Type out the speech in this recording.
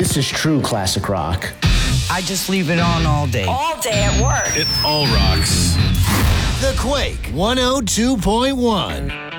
This is true classic rock. I just leave it on all day. All day at work. It all rocks. The Quake 102.1.